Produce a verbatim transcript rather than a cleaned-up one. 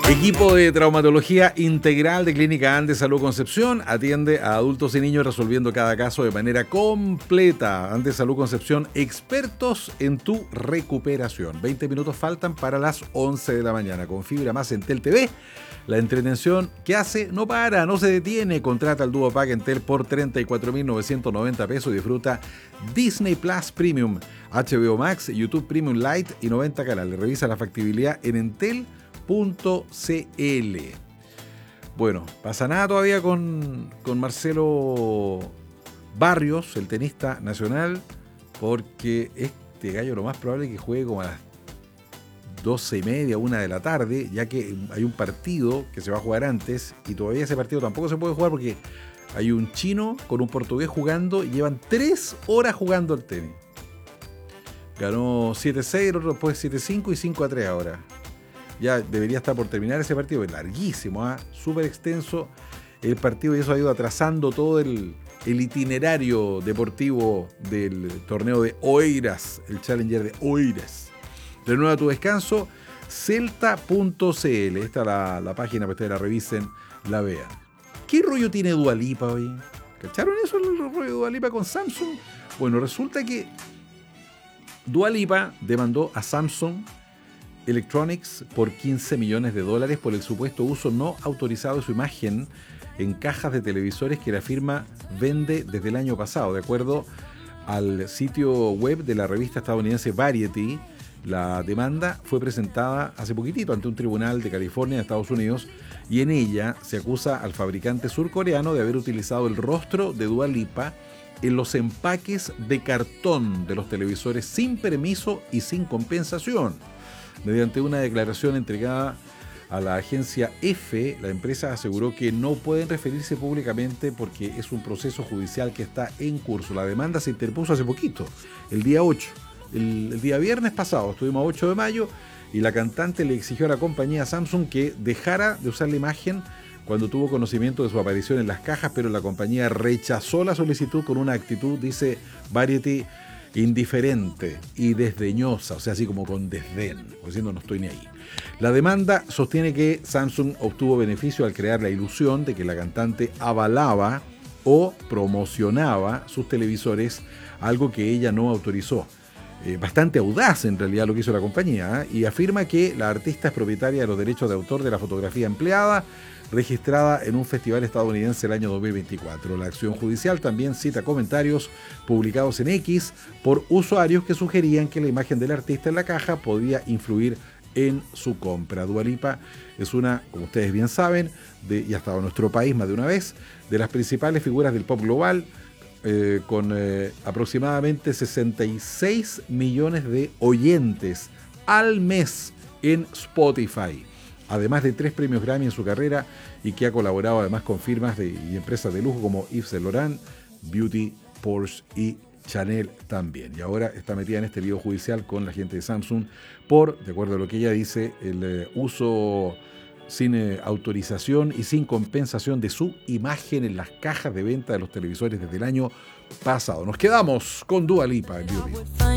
Equipo de traumatología integral de Clínica Andes Salud Concepción atiende a adultos y niños resolviendo cada caso de manera completa. Andes Salud Concepción, expertos en tu recuperación. veinte minutos faltan para las once de la mañana. Con Fibra Más Entel T V, la entretención que hace no para, no se detiene. Contrata el Duo Pack Entel por treinta y cuatro mil novecientos noventa pesos y disfruta Disney Plus Premium, H B O Max, YouTube Premium Lite y noventa canales. Revisa la factibilidad en entel punto c l. Bueno, pasa nada todavía con, con Marcelo Barrios, el tenista nacional, porque este gallo lo más probable es que juegue como a las doce y media, una de la tarde, ya que hay un partido que se va a jugar antes y todavía ese partido tampoco se puede jugar porque hay un chino con un portugués jugando y llevan tres horas jugando al tenis. Ganó siete seis, el otro después siete cinco y cinco a tres ahora. Ya debería estar por terminar ese partido, es larguísimo, ¿eh? Súper extenso el partido y eso ha ido atrasando todo el, el itinerario deportivo del torneo de Oeiras, el Challenger de Oeiras. Renueva tu descanso, celta punto c l. Esta es la, la página para que ustedes la revisen, la vean. ¿Qué rollo tiene Dua Lipa hoy? ¿Cacharon eso, el rollo de Dua Lipa con Samsung? Bueno, resulta que Dua Lipa demandó a Samsung Electronics por quince millones de dólares por el supuesto uso no autorizado de su imagen en cajas de televisores que la firma vende desde el año pasado. De acuerdo al sitio web de la revista estadounidense Variety, la demanda fue presentada hace poquitito ante un tribunal de California, de Estados Unidos, y en ella se acusa al fabricante surcoreano de haber utilizado el rostro de Dua Lipa en los empaques de cartón de los televisores sin permiso y sin compensación. Mediante una declaración entregada a la agencia EFE, la empresa aseguró que no pueden referirse públicamente porque es un proceso judicial que está en curso. La demanda se interpuso hace poquito, el día ocho. El, el día viernes pasado, estuvimos a ocho de mayo, y la cantante le exigió a la compañía Samsung que dejara de usar la imagen cuando tuvo conocimiento de su aparición en las cajas, pero la compañía rechazó la solicitud con una actitud, dice Variety, indiferente y desdeñosa, o sea, así como con desdén, diciendo no estoy ni ahí. La demanda sostiene que Samsung obtuvo beneficio al crear la ilusión de que la cantante avalaba o promocionaba sus televisores, algo que ella no autorizó. Eh, bastante audaz en realidad lo que hizo la compañía, ¿eh? Y afirma que la artista es propietaria de los derechos de autor de la fotografía empleada, registrada en un festival estadounidense el año dos mil veinticuatro. La acción judicial también cita comentarios publicados en X por usuarios que sugerían que la imagen del artista en la caja podía influir en su compra. Dua Lipa es una, como ustedes bien saben, de, y ha estado en nuestro país más de una vez, de las principales figuras del pop global, eh, con eh, aproximadamente sesenta y seis millones de oyentes al mes en Spotify. Además de tres premios Grammy en su carrera y que ha colaborado además con firmas de, y empresas de lujo como Yves Saint Laurent, Beauty, Porsche y Chanel también. Y ahora está metida en este lío judicial con la gente de Samsung por, de acuerdo a lo que ella dice, el eh, uso sin eh, autorización y sin compensación de su imagen en las cajas de venta de los televisores desde el año pasado. Nos quedamos con Dua Lipa en Beauty.